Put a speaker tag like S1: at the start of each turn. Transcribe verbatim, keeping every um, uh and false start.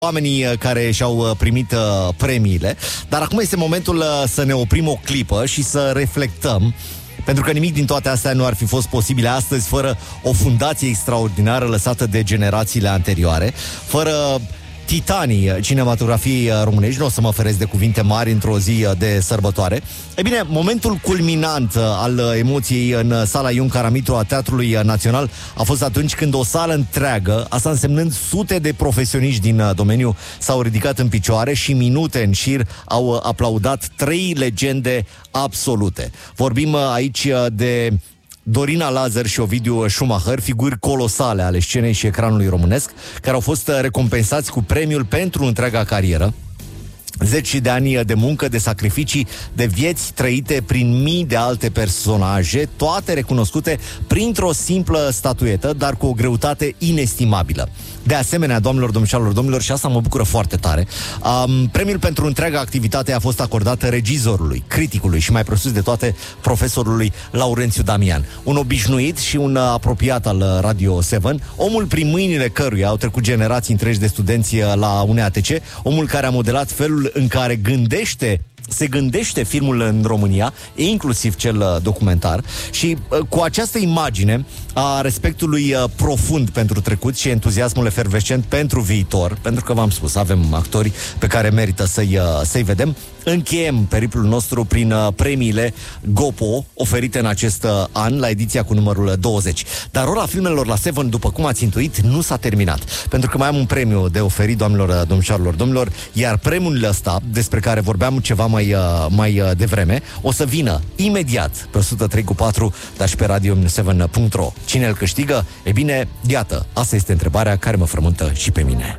S1: oamenii care și-au primit uh, premiile. Dar acum este momentul uh, să ne oprim o clipă și să reflectăm, pentru că nimic din toate astea nu ar fi fost posibile astăzi fără o fundație extraordinară lăsată de generațiile anterioare, fără titanii cinematografiei românești. Nu o să mă feresc de cuvinte mari într-o zi de sărbătoare. E bine, momentul culminant al emoției în sala Ion Caramitru a Teatrului Național a fost atunci când o sală întreagă, asta însemnând sute de profesioniști din domeniu, s-au ridicat în picioare și minute în șir au aplaudat trei legende absolute. Vorbim aici de Dorina Lazar și Ovidiu Schumacher, figuri colosale ale scenei și ecranului românesc, care au fost recompensați cu premiul pentru întreaga carieră. Zeci de ani de muncă, de sacrificii, de vieți trăite prin mii de alte personaje, toate recunoscute printr-o simplă statuetă, dar cu o greutate inestimabilă. De asemenea, doamnelor, domnișoarelor, domnilor, și asta mă bucură foarte tare, um, premiul pentru întreaga activitate a fost acordat regizorului, criticului și mai presus de toate profesorului Laurențiu Damian, un obișnuit și un apropiat al Radio șapte, omul prin mâinile căruia au trecut generații întregi de studenți la U N A T C, omul care a modelat felul în care gândește se gândește filmul în România, inclusiv cel documentar, și cu această imagine a respectului profund pentru trecut și entuziasmul efervescent pentru viitor, pentru că v-am spus, avem actori pe care merită să-i, să-i vedem, încheiem periplul nostru prin premiile Gopo oferite în acest an la ediția cu numărul douăzeci. Dar ora filmelor la șapte, după cum ați intuit, nu s-a terminat, pentru că mai am un premiu de oferit, doamnelor, domnișoarelor, domnilor, iar premiul ăsta, despre care vorbeam ceva mai, mai devreme, o să vină imediat pe o sută trei cu patru, dar și pe radio șapte punct ro. Cine îl câștigă? E bine, iată, asta este întrebarea care mă frământă și pe mine.